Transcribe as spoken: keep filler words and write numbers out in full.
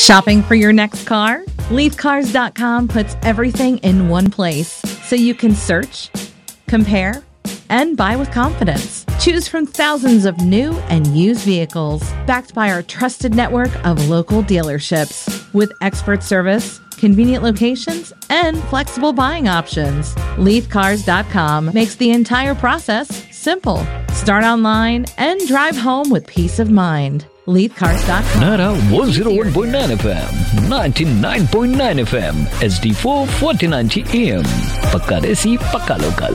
Shopping for your next car? Leaf Cars dot com puts everything in one place so you can search, compare, and buy with confidence. Choose from thousands of new and used vehicles backed by our trusted network of local dealerships with expert service, convenient locations, and flexible buying options. Leaf Cars dot com makes the entire process simple. Start online and drive home with peace of mind. Leaf Cars dot com. Nara one oh one point nine F M, ninety-nine point nine F M, H D four forty ninety A M. Pakka desi, pakka local.